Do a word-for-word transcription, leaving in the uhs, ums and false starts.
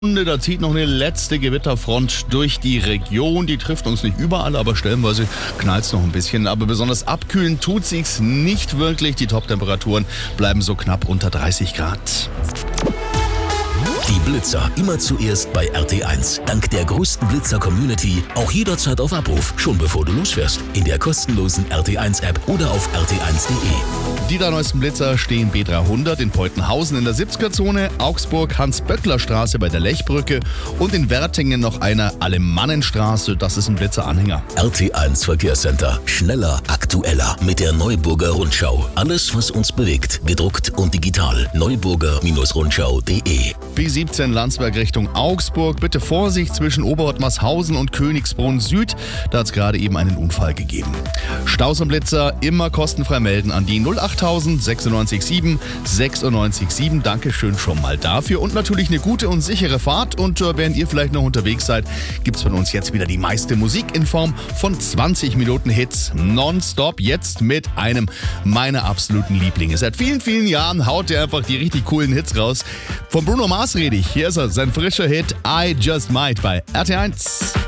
Da zieht noch eine letzte Gewitterfront durch die Region. Die trifft uns nicht überall, aber stellenweise knallt es noch ein bisschen. Aber besonders abkühlen tut sich's nicht wirklich. Die Top-Temperaturen bleiben so knapp unter dreißig Grad. Die Blitzer immer zuerst bei R T eins. Dank der größten Blitzer-Community auch jederzeit auf Abruf, schon bevor du losfährst. In der kostenlosen R T eins App oder auf R T eins Punkt de. Die drei neuesten Blitzer stehen B dreihundert in Peutenhausen in der siebziger-Zone, Augsburg Hans-Böckler-Straße bei der Lechbrücke und in Wertingen noch einer Alemannenstraße, das ist ein Blitzeranhänger. R T eins Verkehrscenter. Schneller, aktueller mit der Neuburger Rundschau. Alles, was uns bewegt, gedruckt und digital. neuburger Rundschau punkt de. B siebzehn Landsberg Richtung Augsburg. Bitte Vorsicht zwischen Oberhottmarshausen und Königsbrunn Süd. Da hat es gerade eben einen Unfall gegeben. Staus und Blitzer immer kostenfrei melden an die null achttausend sechsundneunzig sieben sechsundneunzig sieben. Dankeschön schon mal dafür. Und natürlich eine gute und sichere Fahrt. Und äh, während ihr vielleicht noch unterwegs seid, gibt es von uns jetzt wieder die meiste Musik in Form von zwanzig Minuten Hits nonstop. Jetzt mit einem meiner absoluten Lieblinge. Seit vielen, vielen Jahren haut ihr einfach die richtig coolen Hits raus. Von Bruno Mars rede ich. Hier ist er, sein frischer Hit I Just Might bei R T eins.